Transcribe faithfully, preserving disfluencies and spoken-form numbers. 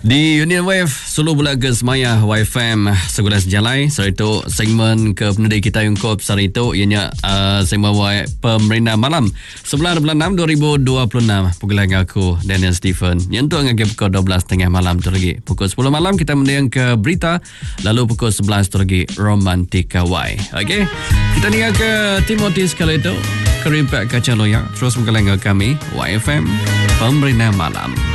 Di Union Wave Sulu Bulat ke Semaya Y F M Segala Sejalai. So itu segmen ke penduduk kita yang kop sehari itu ianya uh, segmen Y Pemerintah Malam sembilan bulan enam dua ribu dua puluh enam. Pukul dengan aku Daniel Stephen. Yang tu dengan pukul dua belas tengah malam tu lagi. Pukul sepuluh malam kita mendengar ke berita. Lalu pukul sebelas tu lagi Romantika Y. Okey. Kita dengar ke Timothy sekali itu Keripak Kaca Loya. Terus mengelengar kami Y F M Pemerintah Malam.